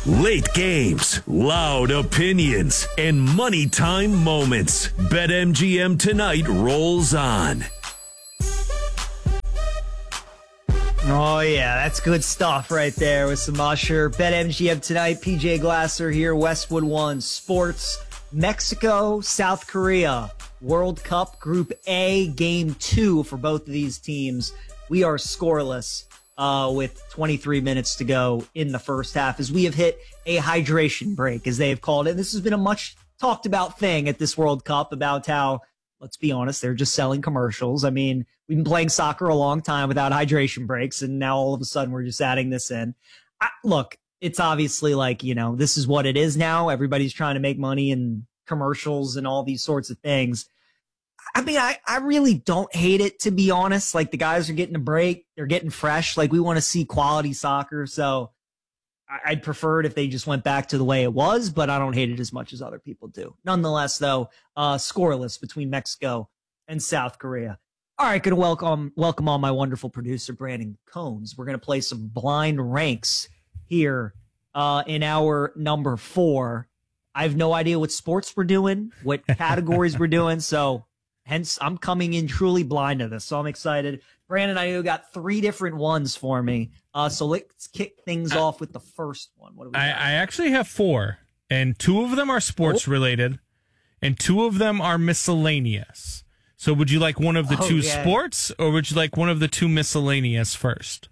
Late games, loud opinions, and money time moments. BetMGM tonight rolls on. Oh, yeah, that's good stuff right there with some Usher. BetMGM tonight, PJ Glasser here, Westwood One Sports. Mexico, South Korea, World Cup Group A, Game 2 for both of these teams. We are scoreless with 23 minutes to go in the first half as we have hit a hydration break, as they have called it. This has been a much talked about thing at this World Cup about how, let's be honest, they're just selling commercials. I mean, we've been playing soccer a long time without hydration breaks, and now all of a sudden we're just adding this in. Look, it's obviously like, this is what it is now. Everybody's trying to make money and commercials and all these sorts of things. I mean, I really don't hate it, to be honest. Like, the guys are getting a break. They're getting fresh. Like, we want to see quality soccer. So I'd prefer it if they just went back to the way it was, but I don't hate it as much as other people do. Nonetheless, though, scoreless between Mexico and South Korea. All right, going to welcome on my wonderful producer, Brandon Cones. We're going to play some blind ranks here in our number 4. I have no idea what sports we're doing, what categories we're doing, so hence I'm coming in truly blind to this, so I'm excited. Brandon, I know you got 3 different ones for me, so let's kick things off with the first one. What do we got? I actually have 4, and 2 of them are sports related, and 2 of them are miscellaneous. So would you like one of the 2 sports, or would you like one of the 2 miscellaneous first?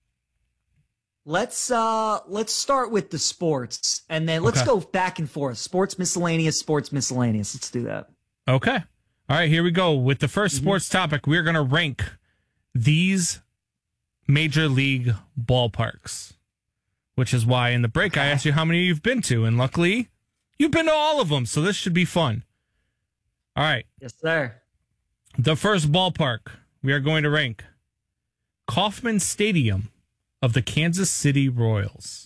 Let's start with the sports, and then let's go back and forth. Sports miscellaneous. Let's do that. Okay. All right, here we go. With the first sports topic, we're going to rank these major league ballparks, which is why in the break I asked you how many you've been to, and luckily you've been to all of them, so this should be fun. All right. Yes, sir. The first ballpark we are going to rank, Kauffman Stadium of the Kansas City Royals.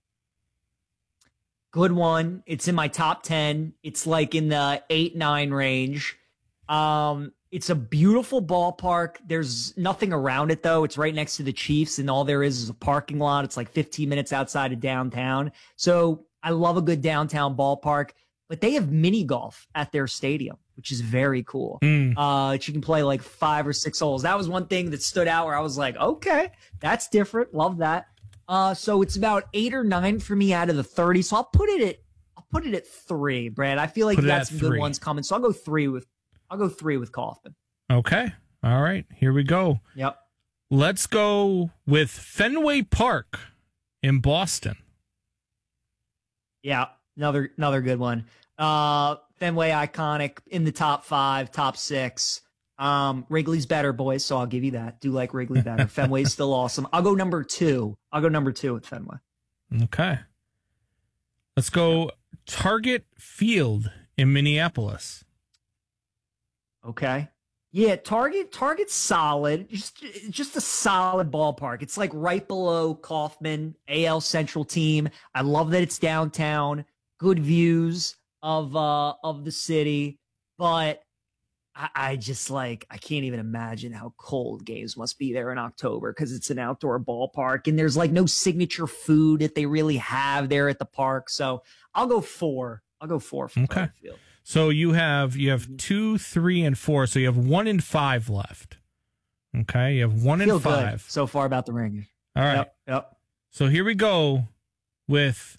Good one. It's in my top 10. It's like in the 8-9 range. It's a beautiful ballpark. There's nothing around it, though. It's right next to the Chiefs, and all there is a parking lot. It's like 15 minutes outside of downtown. So I love a good downtown ballpark, but they have mini golf at their stadium, which is very cool. You can play like 5 or 6 holes. That was one thing that stood out where I was like, okay, that's different. Love that. So it's about 8 or 9 for me out of the 30. So I'll put it at 3, Brad. I feel like you got some good ones coming. So I'll go 3 with Kauffman. Okay. All right. Here we go. Yep. Let's go with Fenway Park in Boston. Yeah. Another good one. Fenway, iconic, in the top 5, top 6. Wrigley's better, boys, so I'll give you that. Do like Wrigley better. Fenway's still awesome. I'll go number 2. With Fenway. Okay. Let's go Target Field in Minneapolis. Okay. Yeah, Target's solid. Just a solid ballpark. It's like right below Kauffman, AL Central team. I love that it's downtown. Good views of the city, but I just I can't even imagine how cold games must be there in October because it's an outdoor ballpark and there's like no signature food that they really have there at the park. So I'll go 4. For okay. Field. So you have 2, 3, and 4. So you have 1 and 5 left. Okay, you have 1 and 5 good so far about the Rangers. All right. Yep. So here we go with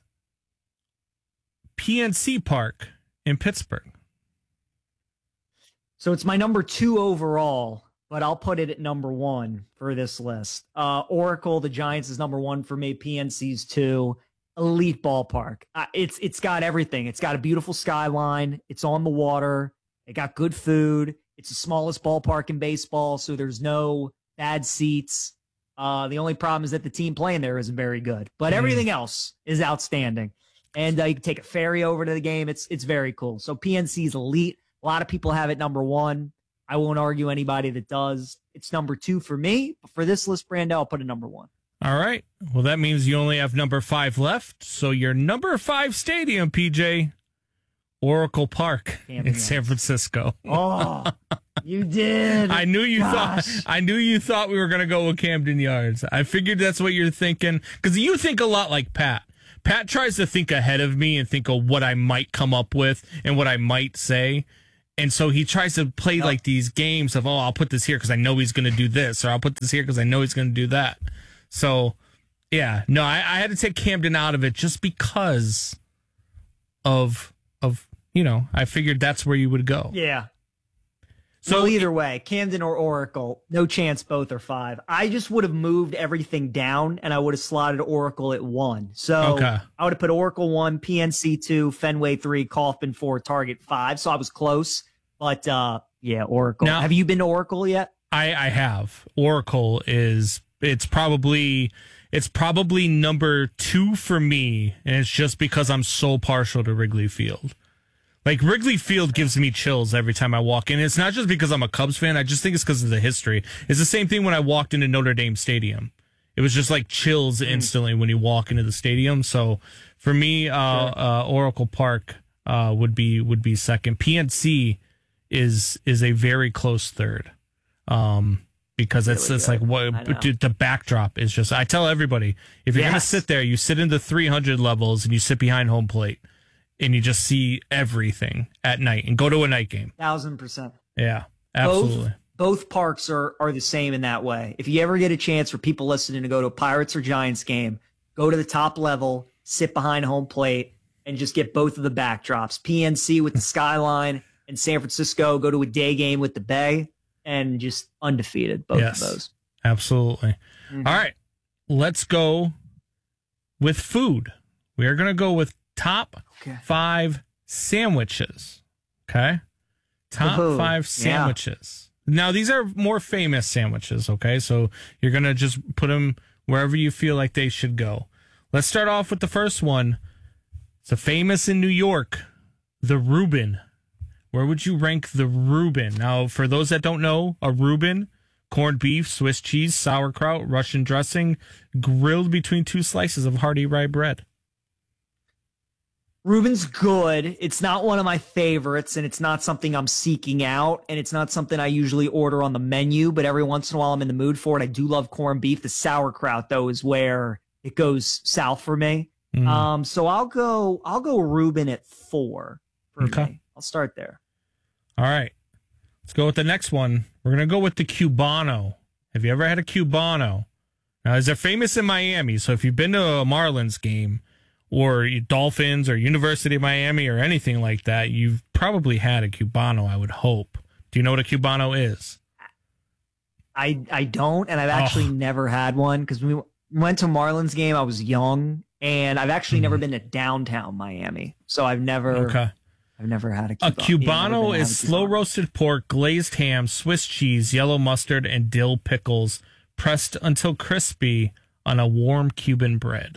PNC Park in Pittsburgh. So it's my number 2 overall, but I'll put it at number 1 for this list. Oracle, the Giants, is number 1 for me. PNC's 2. Elite ballpark. It's got everything. It's got a beautiful skyline. It's on the water. It got good food. It's the smallest ballpark in baseball, so there's no bad seats. The only problem is that the team playing there isn't very good, but everything else is outstanding. And you can take a ferry over to the game. It's very cool. So PNC's elite. A lot of people have it number 1. I won't argue anybody that does. It's number 2 for me. But for this list, Brando, I'll put it number 1. All right. Well, that means you only have number 5 left. So your number 5 stadium, PJ, Oracle Park in San Francisco. Oh, you did. I knew you thought we were going to go with Camden Yards. I figured that's what you're thinking because you think a lot like Pat. Pat tries to think ahead of me and think of what I might come up with and what I might say. And so he tries to play like these games of, I'll put this here because I know he's going to do this, or I'll put this here because I know he's going to do that. So, yeah, no, I had to take Camden out of it just because of I figured that's where you would go. Yeah. So well, either way, Camden or Oracle, no chance both are 5. I just would have moved everything down, and I would have slotted Oracle at 1. So I would have put Oracle 1, PNC 2, Fenway 3, Kaufman 4, Target 5. So I was close. But, Oracle. Now, have you been to Oracle yet? I have. Oracle it's probably number 2 for me, and it's just because I'm so partial to Wrigley Field. Like, Wrigley Field gives me chills every time I walk in. It's not just because I'm a Cubs fan. I just think it's because of the history. It's the same thing when I walked into Notre Dame Stadium. It was just like chills instantly when you walk into the stadium. So for me, Oracle Park would be second. PNC is a very close third. Because it's like what dude, the backdrop is just. I tell everybody, if you're gonna sit there, you sit in the 300 levels and you sit behind home plate. And you just see everything at night and go to a night game. 1,000%. Yeah, absolutely. Both parks are the same in that way. If you ever get a chance for people listening to go to a Pirates or Giants game, go to the top level, sit behind home plate, and just get both of the backdrops. PNC with the skyline and San Francisco, go to a day game with the Bay, and just undefeated, both of those. Absolutely. Mm-hmm. All right, let's go with food. We are going to go with top 5 sandwiches. Okay. Top 5 sandwiches. Yeah. Now, these are more famous sandwiches. Okay. So you're going to just put them wherever you feel like they should go. Let's start off with the first one. It's a famous in New York, the Reuben. Where would you rank the Reuben? Now, for those that don't know, a Reuben, corned beef, Swiss cheese, sauerkraut, Russian dressing, grilled between 2 slices of hearty rye bread. Reuben's good. It's not one of my favorites, and it's not something I'm seeking out, and it's not something I usually order on the menu, but every once in a while I'm in the mood for it. I do love corned beef. The sauerkraut, though, is where it goes south for me. So I'll go Reuben at 4 for me. I'll start there. All right. Let's go with the next one. We're going to go with the Cubano. Have you ever had a Cubano? Now, they're famous in Miami, so if you've been to a Marlins game, or Dolphins or University of Miami or anything like that, you've probably had a Cubano, I would hope. Do you know what a Cubano is? I don't, and I've actually never had one because we went to a Marlins game. I was young, and I've actually never been to downtown Miami, so I've never had a Cubano. A Cubano is slow roasted pork, glazed ham, Swiss cheese, yellow mustard, and dill pickles, pressed until crispy on a warm Cuban bread.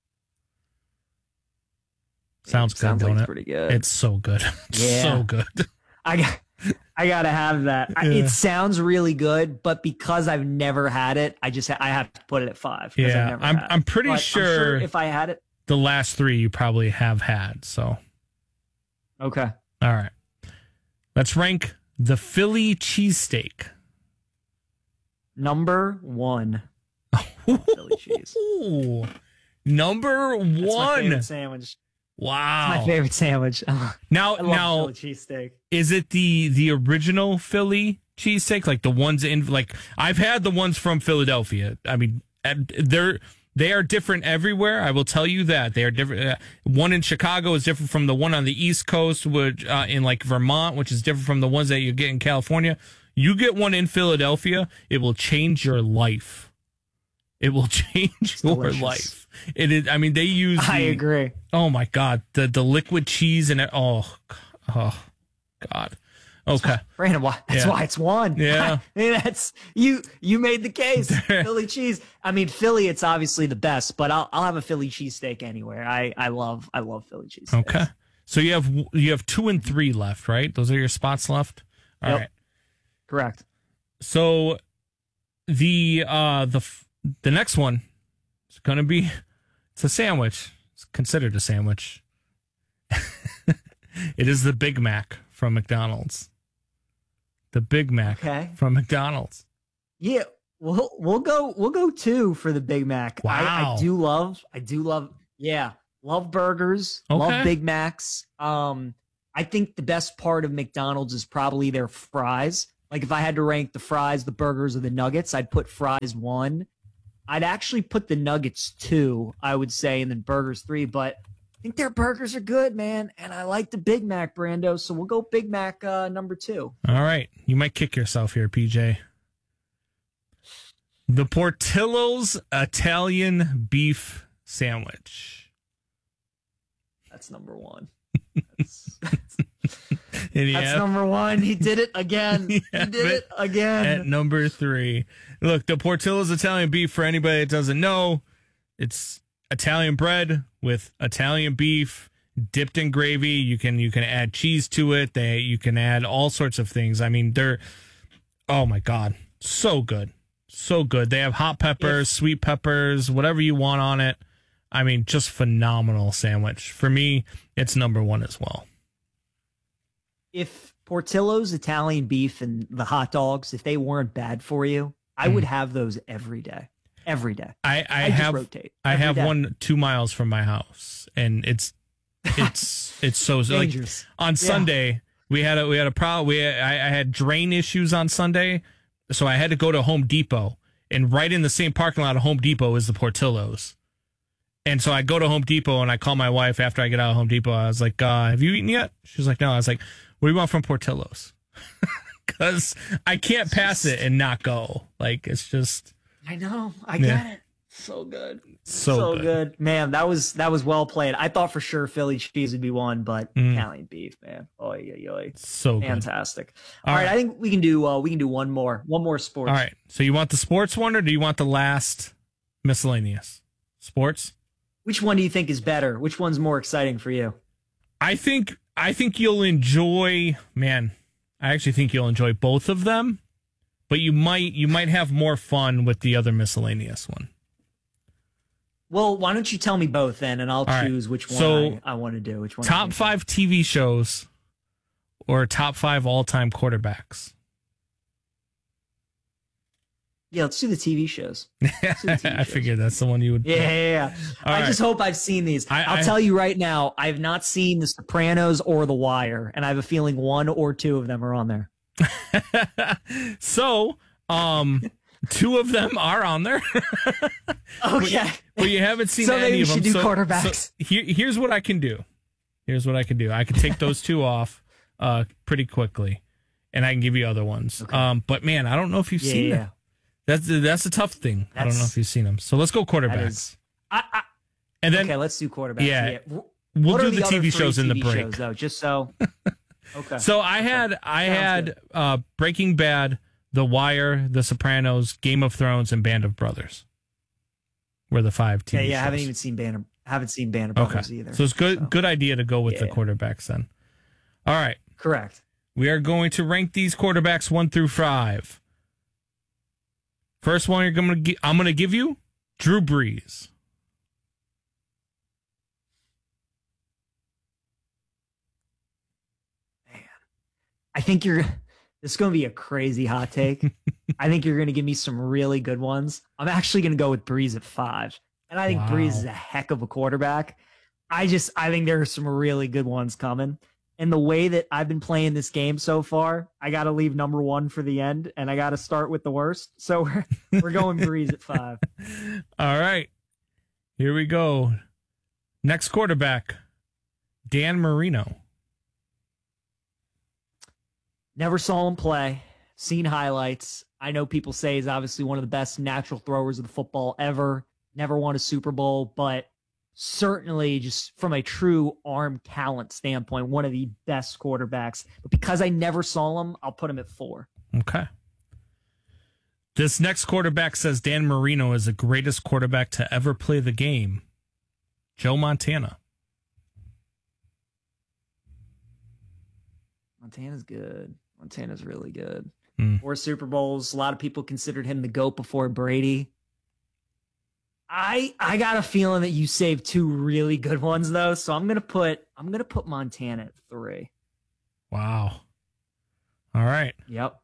Sounds good, don't it? Pretty good. It's so good. So good. I gotta have that. It sounds really good, but because I've never had it, I have to put it at 5. Yeah, I'm pretty sure if I had it, the last 3 you probably have had. So okay, all right. Let's rank the Philly cheesesteak. Number 1. Philly cheese. Number 1. That's my favorite sandwich. Wow, it's my favorite sandwich. Now, Philly cheesesteak. Is it the original Philly cheesesteak, like the ones in like I've had the ones from Philadelphia? I mean, they are different everywhere. I will tell you that they are different. One in Chicago is different from the one on the East Coast, which in like Vermont, which is different from the ones that you get in California. You get one in Philadelphia, it will change your life. It will change your life. It is. I mean, they use. I agree. Oh my God, the liquid cheese and it. Oh God. Okay, Brandon. That's why it's 1. Yeah, I mean, that's you. You made the case. Philly cheese. I mean, Philly. It's obviously the best, but I'll have a Philly cheesesteak anywhere. I love Philly cheesesteaks. Okay, so you have 2 and 3 left, right? Those are your spots left. All right, correct. So the next one is going to be, it's a sandwich. It's considered a sandwich. It is the Big Mac from McDonald's. The Big Mac from McDonald's. Yeah, we'll go 2 for the Big Mac. Wow. I do love. Yeah, Love burgers. Okay. Love Big Macs. I think the best part of McDonald's is probably their fries. Like if I had to rank the fries, the burgers, or the nuggets, I'd put fries 1. I'd actually put the nuggets 2, I would say, and then burgers 3. But I think their burgers are good, man. And I like the Big Mac, Brando. So we'll go Big Mac number 2. All right. You might kick yourself here, PJ. The Portillo's Italian beef sandwich. That's number 1. That's number 1. He did it again. He did it again. At number 3. Look, the Portillo's Italian beef, for anybody that doesn't know, it's Italian bread with Italian beef dipped in gravy. You can add cheese to it. You can add all sorts of things. I mean, oh my God, so good. So good. They have hot peppers, sweet peppers, whatever you want on it. I mean, just phenomenal sandwich. For me, it's number 1 as well. If Portillo's Italian beef and the hot dogs, if they weren't bad for you, I would have those every day. Every day. I just rotate. I have day. one 2 miles from my house, and it's so dangerous. Like, on Sunday we had a problem. I had drain issues on Sunday, so I had to go to Home Depot, and right in the same parking lot of Home Depot is the Portillo's. And so I go to Home Depot and I call my wife after I get out of Home Depot. I was like, have you eaten yet? She's like, no. I was like, what do you want from Portillo's? Because I can't pass it and not go. Like, it's just. I know. I get it. So good. So good. Man, that was well played. I thought for sure Philly cheese would be 1, but Italian beef, man. So fantastic. All right, I think we can do one more sports. All right. So you want the sports one, or do you want the last miscellaneous? Sports? Which one do you think is better? Which one's more exciting for you? I think you'll enjoy, man. I actually think you'll enjoy both of them, but you might have more fun with the other miscellaneous one. Well, why don't you tell me both then, and I'll choose which one I want to do. Which one? Top 5 TV shows or top 5 all-time quarterbacks? Yeah, let's do the TV shows. I figured that's the one you would. Yeah. I just hope I've seen these. I'll tell you right now, I have not seen The Sopranos or The Wire, and I have a feeling 1 or 2 of them are on there. So, 2 of them are on there. Okay. But you haven't seen so any of them. So maybe we should do quarterbacks. So here's what I can do. I can take those 2 off pretty quickly, and I can give you other ones. Okay. But man, I don't know if you've seen them. That's a tough thing. I don't know if you've seen them. So let's go quarterbacks. And then let's do quarterbacks. Yeah. We'll do the TV shows in the break. Shows, though, just so. Okay. So I had Breaking Bad, The Wire, The Sopranos, Game of Thrones, and Band of Brothers. Were the 5 TV shows. I haven't even seen Band of Brothers either. So it's good idea to go with the quarterbacks then. All right. Correct. We are going to rank these quarterbacks 1 through 5. First one I'm going to give you Drew Brees. Man, I think this is going to be a crazy hot take. I think you're going to give me some really good ones. I'm actually going to go with Brees at 5. And I think Brees is a heck of a quarterback. I think there are some really good ones coming. And the way that I've been playing this game so far, I got to leave number 1 for the end, and I got to start with the worst. So we're going Brees at 5. All right. Here we go. Next quarterback, Dan Marino. Never saw him play. Seen highlights. I know people say he's obviously one of the best natural throwers of the football ever. Never won a Super Bowl, but certainly just from a true arm talent standpoint, one of the best quarterbacks. But because I never saw him, I'll put him at 4. Okay. This next quarterback says Dan Marino is the greatest quarterback to ever play the game. Joe Montana. Montana's good. Montana's really good. 4 Super Bowls. A lot of people considered him the GOAT before Brady. I got a feeling that you saved 2 really good ones though, so I'm gonna put Montana at 3. Wow. All right. Yep.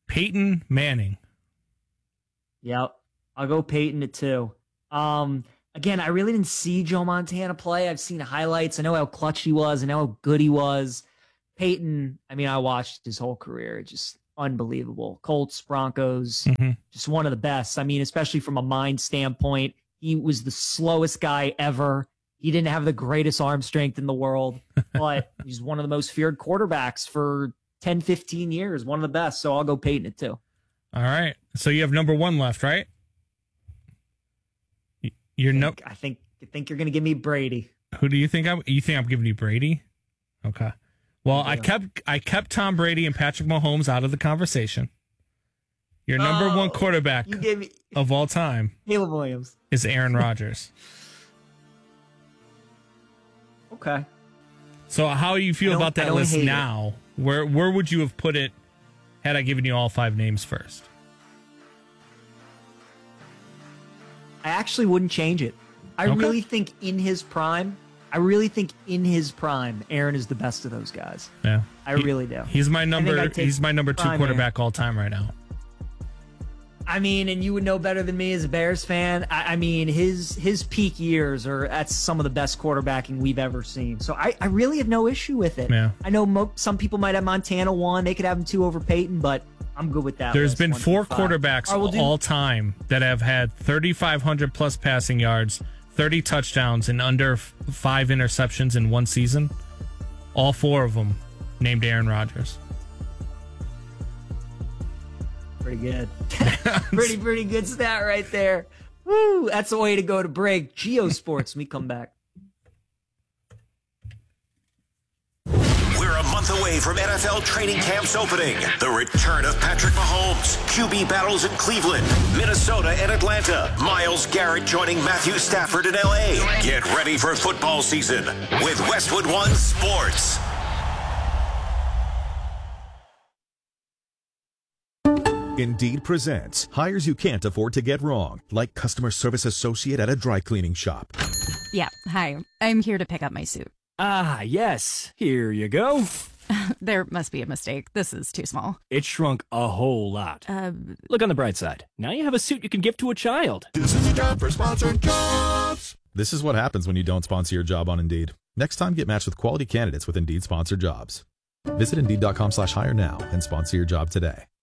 Peyton Manning. Yep. I'll go Peyton at 2. Again, I really didn't see Joe Montana play. I've seen highlights. I know how clutch he was. I know how good he was. Peyton, I mean, I watched his whole career. Just unbelievable. Colts, Broncos, just one of the best. I mean, especially from a mind standpoint, he was the slowest guy ever. He didn't have the greatest arm strength in the world, but he's one of the most feared quarterbacks for 10, 15 years. One of the best. So I'll go Peyton at 2. All right. So you have number 1 left, right? I think you're going to give me Brady. Who do you think you think I'm giving you Brady? Okay. Well, I kept Tom Brady and Patrick Mahomes out of the conversation. Your number 1 quarterback of all time, Caleb Williams, is Aaron Rodgers. Okay. So how do you feel about that list now? Where would you have put it had I given you all 5 names first? I actually wouldn't change it. I really think in his prime, Aaron is the best of those guys. Yeah. I really do. He's my number 2 quarterback all time right now. I mean, and you would know better than me as a Bears fan. I mean, his peak years that's some of the best quarterbacking we've ever seen. So I really have no issue with it. Yeah. I know some people might have Montana 1. They could have him 2 over Peyton, but I'm good with that. There's been 4 quarterbacks all time that have had 3,500 plus passing yards, 30 touchdowns, and under 5 interceptions in one season. All 4 of them named Aaron Rodgers. Pretty good. pretty good stat right there. Woo! That's the way to go to break. Geosports, we come back. We're a month away from NFL training camps opening. The return of Patrick Mahomes, QB battles in Cleveland, Minnesota, and Atlanta. Myles Garrett joining Matthew Stafford in LA. Get ready for football season with Westwood One Sports. Indeed presents hires you can't afford to get wrong, like customer service associate at a dry cleaning shop. Yeah, hi. I'm here to pick up my suit. Ah, yes. Here you go. There must be a mistake. This is too small. It shrunk a whole lot. Look on the bright side. Now you have a suit you can give to a child. This is a job for sponsored jobs. This is what happens when you don't sponsor your job on Indeed. Next time, get matched with quality candidates with Indeed sponsored jobs. Visit Indeed.com/hire now and sponsor your job today.